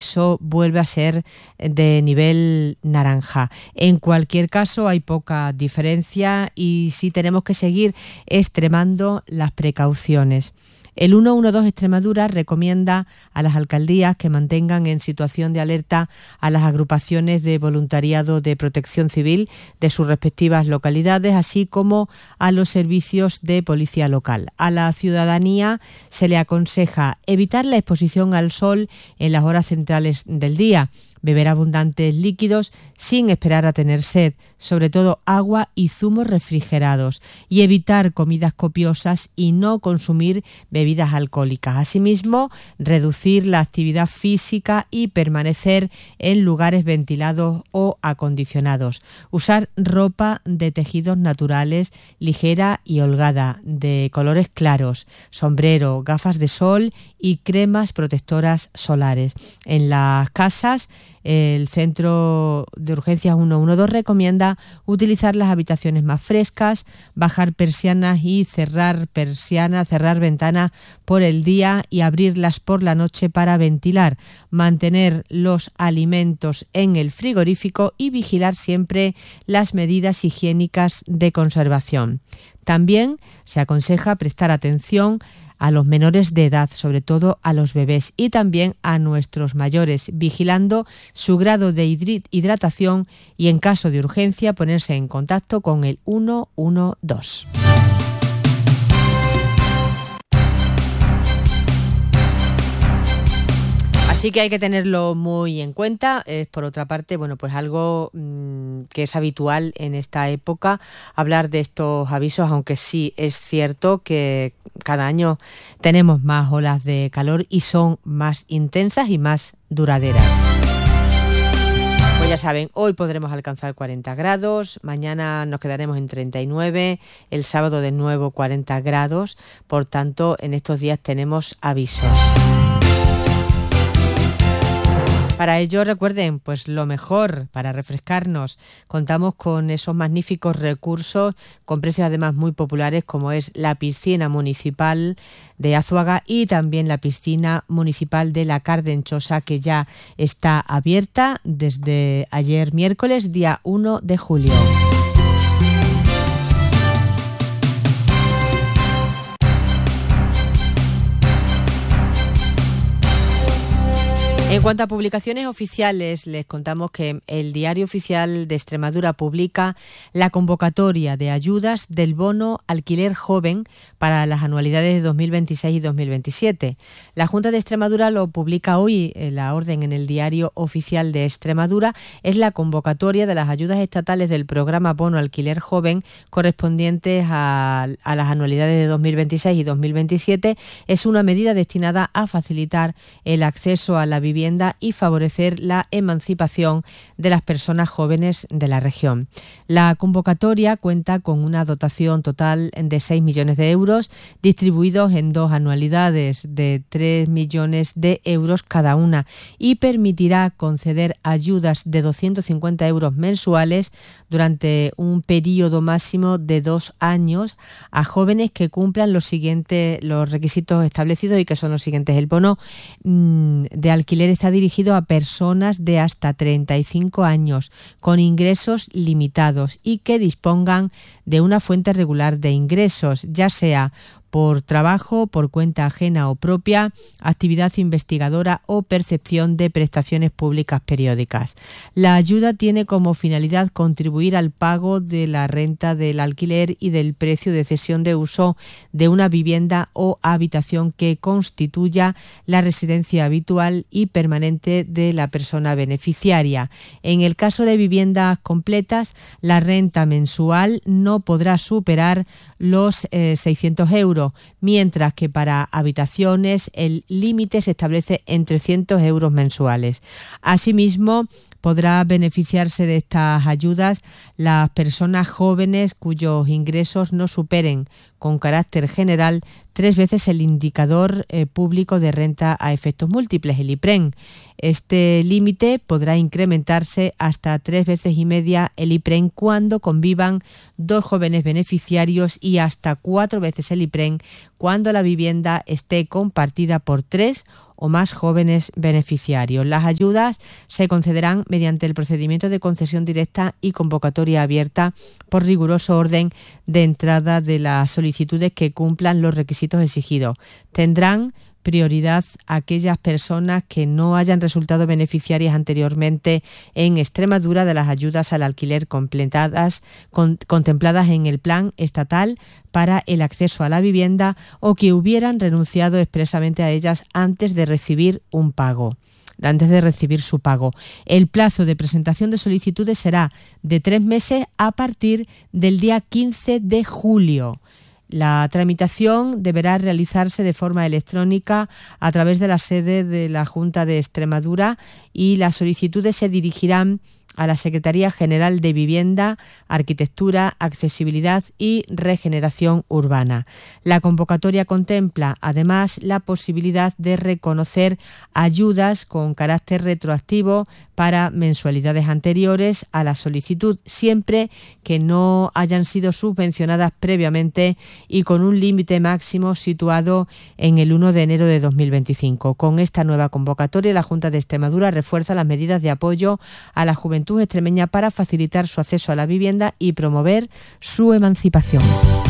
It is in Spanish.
aviso vuelve a ser de nivel naranja. En cualquier caso, hay poca diferencia y sí tenemos que seguir extremando las precauciones. El 112 Extremadura recomienda a las alcaldías que mantengan en situación de alerta a las agrupaciones de voluntariado de protección civil de sus respectivas localidades, así como a los servicios de policía local. A la ciudadanía se le aconseja evitar la exposición al sol en las horas centrales del día, beber abundantes líquidos sin esperar a tener sed, sobre todo agua y zumos refrigerados, y evitar comidas copiosas y no consumir bebidas alcohólicas. Asimismo, reducir la actividad física y permanecer en lugares ventilados o acondicionados. Usar ropa de tejidos naturales, ligera y holgada, de colores claros, sombrero, gafas de sol y cremas protectoras solares. En las casas, el Centro de Urgencias 112 recomienda utilizar las habitaciones más frescas, bajar persianas y cerrar ventanas por el día y abrirlas por la noche para ventilar, mantener los alimentos en el frigorífico y vigilar siempre las medidas higiénicas de conservación. También se aconseja prestar atención a los menores de edad, sobre todo a los bebés, y también a nuestros mayores, vigilando su grado de hidratación y, en caso de urgencia, ponerse en contacto con el 112. Así que hay que tenerlo muy en cuenta. Por otra parte, bueno, pues algo que es habitual en esta época, hablar de estos avisos, aunque sí es cierto que cada año tenemos más olas de calor y son más intensas y más duraderas. Pues ya saben, hoy podremos alcanzar 40 grados, mañana nos quedaremos en 39, el sábado de nuevo 40 grados, por tanto en estos días tenemos avisos. Para ello, recuerden, pues lo mejor para refrescarnos. Contamos con esos magníficos recursos con precios además muy populares, como es la piscina municipal de Azuaga y también la piscina municipal de La Cardenchosa, que ya está abierta desde ayer miércoles, día 1 de julio. En cuanto a publicaciones oficiales, les contamos que el Diario Oficial de Extremadura publica la convocatoria de ayudas del bono alquiler joven para las anualidades de 2026 y 2027. La Junta de Extremadura lo publica hoy, la orden en el Diario Oficial de Extremadura es la convocatoria de las ayudas estatales del programa bono alquiler joven correspondientes a las anualidades de 2026 y 2027. Es una medida destinada a facilitar el acceso a la vivienda y favorecer la emancipación de las personas jóvenes de la región. La convocatoria cuenta con una dotación total de 6 millones de euros, distribuidos en dos anualidades de 3 millones de euros cada una, y permitirá conceder ayudas de 250 euros mensuales durante un periodo máximo de 2 años a jóvenes que cumplan los requisitos establecidos, y que son los siguientes. El bono de alquiler está dirigido a personas de hasta 35 años con ingresos limitados y que dispongan de una fuente regular de ingresos, ya sea por trabajo, por cuenta ajena o propia, actividad investigadora o percepción de prestaciones públicas periódicas. La ayuda tiene como finalidad contribuir al pago de la renta del alquiler y del precio de cesión de uso de una vivienda o habitación que constituya la residencia habitual y permanente de la persona beneficiaria. En el caso de viviendas completas, la renta mensual no podrá superar los 600 euros, mientras que para habitaciones el límite se establece en 300 euros mensuales. Asimismo, podrá beneficiarse de estas ayudas las personas jóvenes cuyos ingresos no superen, con carácter general, 3 veces el indicador público de renta a efectos múltiples, el IPREN. Este límite podrá incrementarse hasta 3 veces y media el IPREN cuando convivan 2 jóvenes beneficiarios y hasta 4 veces el IPREN cuando la vivienda esté compartida por 3 o más jóvenes beneficiarios. Las ayudas se concederán mediante el procedimiento de concesión directa y convocatoria abierta por riguroso orden de entrada de las solicitudes que cumplan los requisitos exigidos. Tendrán prioridad a aquellas personas que no hayan resultado beneficiarias anteriormente en Extremadura de las ayudas al alquiler contempladas en el Plan Estatal para el acceso a la vivienda o que hubieran renunciado expresamente a ellas antes de recibir su pago. El plazo de presentación de solicitudes será de 3 meses a partir del día 15 de julio. La tramitación deberá realizarse de forma electrónica a través de la sede de la Junta de Extremadura y las solicitudes se dirigirán a la Secretaría General de Vivienda, Arquitectura, Accesibilidad y Regeneración Urbana. La convocatoria contempla, además, la posibilidad de reconocer ayudas con carácter retroactivo para mensualidades anteriores a la solicitud, siempre que no hayan sido subvencionadas previamente y con un límite máximo situado en el 1 de enero de 2025. Con esta nueva convocatoria, la Junta de Extremadura refuerza las medidas de apoyo a la juventud extremeña para facilitar su acceso a la vivienda y promover su emancipación.